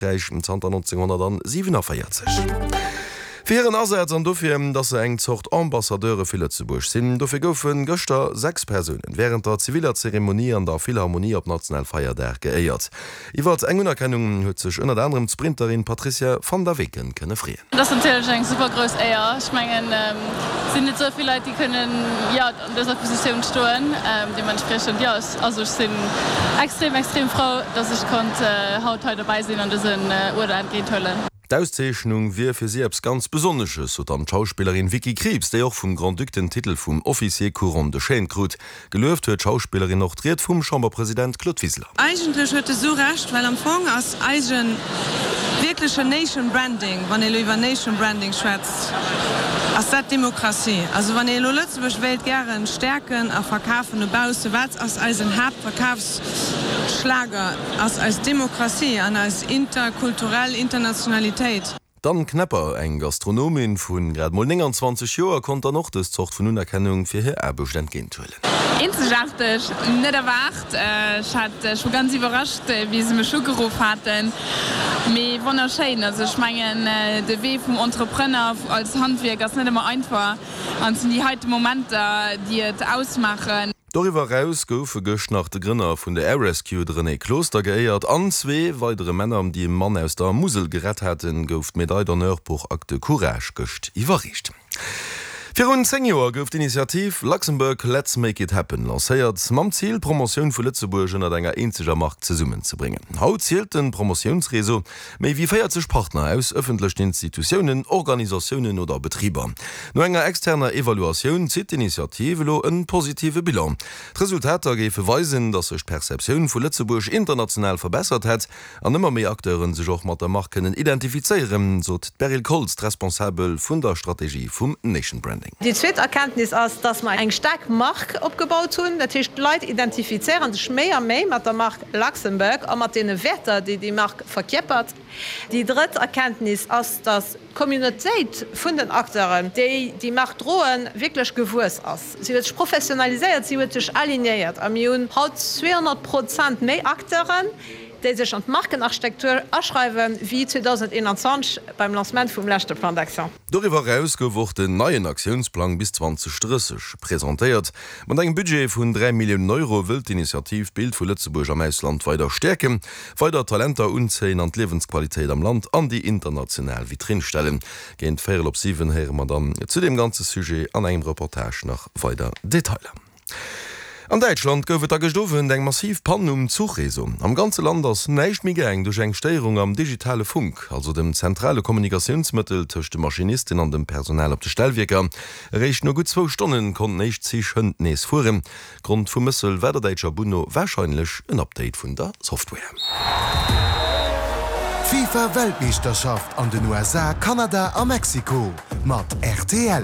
Reich im Zter 1947. Fiieren asäits an dofir, dat se eng zocht Ambassadeure fir Lützeburg sinn, dofir goufen Göster 6 Personen während der ziviler Zeremonie an der Philharmonie op Nationalfeierdag geéiert. Iwer eng Unerkennung huet sech ënner anderem Sprinterin Patricia van der Wicken kënne frien. Das eng supergros Eier. Schmengen sind net sovi Leute, die können an dieser Position stoen. Dementsprechend also ich sinn extrem froh, dass ich konnte haut heute dabei sinn an diesen Urde angehöllen. D'Auszeichnung wie fir sie ebs ganz Besonneches, so an Schauspielerin Vicky Krebs, déi auch vum Grand Duc den Titel vum Officier Couron de Chainkrut gelöft huet Schauspielerin noch triet vum Chamberpräsident Claude Wiesler. Eigentlich huet so recht, weil am Fong as Eisen wirklichsche Nation Branding, wann iwwer Nation Branding schwätzt. As dat Demokratie. Also wann Lützeburg Welt gern stärken a verkaufen Bause wat as Eisen Hauptverkaufsschlager als Demokratie an als interkulturell Internationalität. Dann Knepper eng Gastronomin vun grad mal 20 Joer kon noch des Zocht vun Unerkennung fir her Erbestand gehen tuelle. Insgesamt net erwacht hat schon ganz überrascht, wie sie mir Schugeruf hatten. Me wunderschön, also schmengen de Weh vom Entrepreneur als Handwerk ist nicht immer einfach. Und sind die heute Momente, die es ausmachen. Darüber raus goufe gëcht nach de Grinner vun der Air Rescue René Kloster geéiert an 2 weitere Männer, die im Mann aus der Musel gerett hätten, gouft Medaille d'honneur pour Acte Courage gëcht iwwerricht. Für rund 10 Jahre gouft Initiativ Luxemburg Let's Make It Happen lanciert mam Ziel Promotion vu Lützeburg an enger einziger Macht zusammen zu bringen. Haut zielt den Promotionsreso méi wie 40 Partner aus öffentlichen Institutionen, Organisationen oder Betrieber. No enger externer Evaluation zieht Initiative lo een positive Bilan. Resultater gefe weisen, dass sech Perception vu Lützeburg international verbessert hat, an immer mehr Akteuren sich auch mat der Macht können identifizieren, so Beryl Kolst responsabel vun der Strategie vum Nation Brand. Die zweite Erkenntnis ist, dass man eng stark Mark abgebaut haben. Das heißt, Leute identifizieren sich mehr und mehr mit der Mark Luxemburg und mit den Werten, die die Mark verkörpert. Die dritte Erkenntnis ist, dass die Communität von den Akteuren, die Mark drohen, wirklich gewusst ist. Sie wird sich professionalisiert, sie wird sich aligniert. Wir haben heute 200% mehr Akteuren, die sich an die Markenarchitektur erschreiben wie 2021 beim Lancement vom letzten Plan d'Action. Darüber herausgeworfen den neuen Aktionsplan bis 2030 präsentiert. Mit einem Budget von 3 Millionen Euro will die Initiative Bild von Lützeburg am Ausland weiter stärken, weiter Talente unzählen an die Lebensqualität am Land an die internationale Vitrine stellen. Gehen 4/7 hören wir dann zu dem ganzen Sujet an einem Reportage nach weiter Details. An Deutschland goufet gestofen eng massiv Pannen Zugreso. Am ganze Land ass neicht mi geng durch eng Steierung am digitale Funk, also dem zentrale Kommunikationsmittel tcht de Maschinistin an dem Personal op de Stellwieker. Recht no gut 2 Stunden kon nicht sich hënd nees fuhren. Grund vu Mëssel wär der Deitscher Buno wahrscheinlich ein Update vun der Software. FIFA-Weltmeisterschaft an den USA, Kanada a Mexiko mat RTL.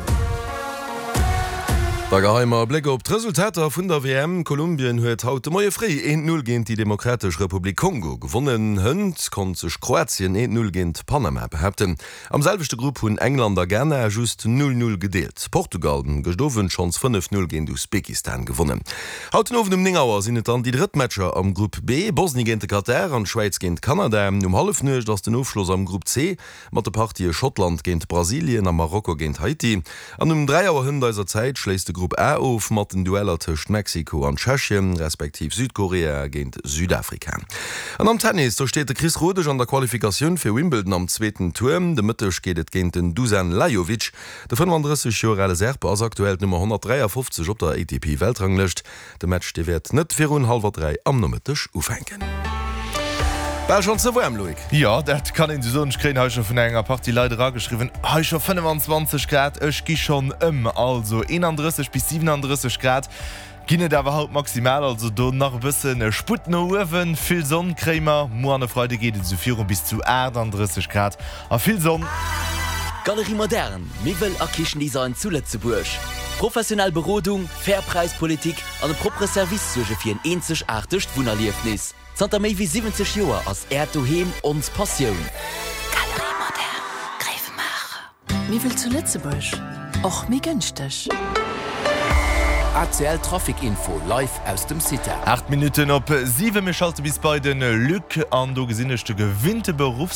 Der geheimer Blick op d'Resultater vun der WM Kolumbien huet haut de Moie frei 1-0 géint die Demokratisch Republik Kongo gewonnen hënd kon sech Kroatien 1-0 géint Panama behäten. Am selvechte Gruppe hunn Englander gerne just 0-0 gedeelt. Portugalden gestowen schons 5-0 géint Usbekistan gewonnen. Hauten over dem Ningauer sinnet an die Drittmatcher am Gruppe B, Bosnie géint Katar an Schweiz géint Kanada, half nuch ass den Aufschluss am Gruppe C, mat de Partie Schottland géint Brasilien a Marokko géint Haiti. An 3 Auer hunndeiser Zeit schläst Gruppe A auf mat den Dueller tcht Mexiko an Tschechien, respektiv Südkorea géint Südafrika. An am Tennis da steht Chris Rodech an der Qualifikation fir Wimbledon am 2. Turm. De Mëttech gehtt géint den Dusan Lajovic. De 35 Jahre Serbe as aktuell Nummer 153 op der ATP Weltranglicht. De Match de werd net 4:30 am Nommettech ufenken. Schon so warm, Loik. Ja, dat kann in die Sonnenkräen ha schon vun enger Party leider geschrieben. Ha schon 25 Grad, ech gi schon also 31 bis 37 Grad. Ginne dawer haut maximal, also do nach bisssen Sput no Uwen, viel Sonnenkrämer, mo an Freude geht zu 4 bis zu 38 Grad. A viel Sonne. Galerie Modern, Mivel a Kirchendesign zu Lützeburg. Professionell Beratung, Fairpreispolitik an de propre Service suche fir en einzigartig Wunderliefnis. Zter méi wie 70 Joer ass Erdoheem ons Passioun. Galerie Modern, Greifenmacher. Mivel zu Lützeburg, och mi günstig. ACL Trafikinfo live aus dem City. 8 Minuten op 7 mir schalte bis bei den Lück an do gesinnechte gewinnte Berufs